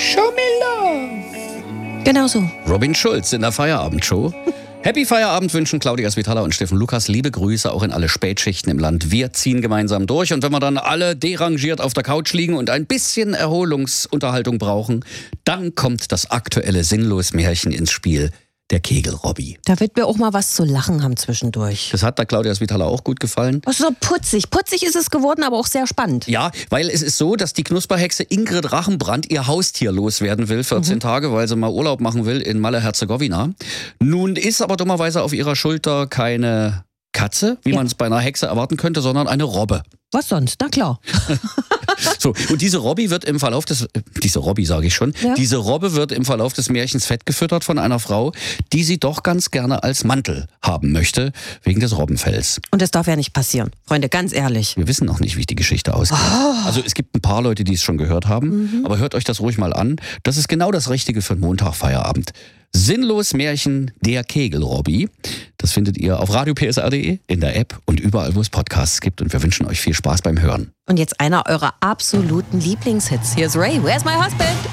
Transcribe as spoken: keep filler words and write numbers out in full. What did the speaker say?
Show me love. Genau so. Robin Schulz in der Feierabendshow. Happy Feierabend wünschen Claudia Svitala und Steffen Lukas. Liebe Grüße auch in alle Spätschichten im Land. Wir ziehen gemeinsam durch. Und wenn wir dann alle derangiert auf der Couch liegen und ein bisschen Erholungsunterhaltung brauchen, dann kommt das aktuelle Sinnlos-Märchen ins Spiel. Der Kegel-Robby. Da wird mir auch mal was zu lachen haben zwischendurch. Das hat der Claudia Svitala auch gut gefallen. Das ist so putzig. Putzig ist es geworden, aber auch sehr spannend. Ja, weil es ist so, dass die Knusperhexe Ingrid Rachenbrand ihr Haustier loswerden will, vierzehn mhm. Tage, weil sie mal Urlaub machen will in Malle-Herzegowina. Nun ist aber dummerweise auf ihrer Schulter keine Katze, wie ja. man es bei einer Hexe erwarten könnte, sondern eine Robbe. Was sonst? Na klar. So, und diese Robby wird im Verlauf des, diese Robby sage ich schon, ja. diese Robbe wird im Verlauf des Märchens fett gefüttert von einer Frau, die sie doch ganz gerne als Mantel haben möchte, wegen des Robbenfells. Und das darf ja nicht passieren. Freunde, ganz ehrlich. Wir wissen noch nicht, wie die Geschichte ausgeht. Oh. Also es gibt ein paar Leute, die es schon gehört haben, mhm. aber hört euch das ruhig mal an. Das ist genau das Richtige für einen Montagfeierabend. Sinnlos Märchen, der Kegel-Robby. Das findet ihr auf radio p s r punkt d e, in der App und überall, wo es Podcasts gibt. Und wir wünschen euch viel Spaß beim Hören. Und jetzt einer eurer absoluten Lieblingshits. Hier ist Ray, Where's My Husband?